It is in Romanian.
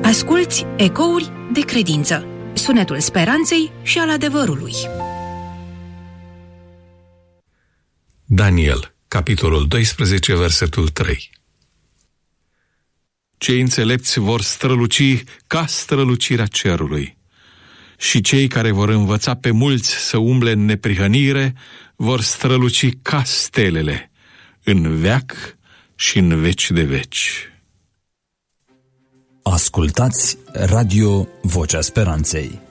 Asculți Ecouri de credință, sunetul speranței și al adevărului. Daniel, capitolul 12, versetul 3. Cei înțelepți vor străluci ca strălucirea cerului și cei care vor învăța pe mulți să umble în neprihănire vor străluci ca stelele în veac și în veci de veci. Ascultați Radio Vocea Speranței.